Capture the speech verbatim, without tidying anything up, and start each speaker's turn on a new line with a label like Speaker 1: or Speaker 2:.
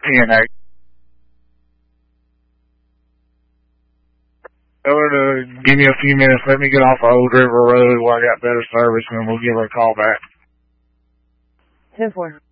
Speaker 1: P N A. Tell her to give me a few minutes. Let me get off of Old River Road where I got better service, and then we'll give her a call back.
Speaker 2: ten four.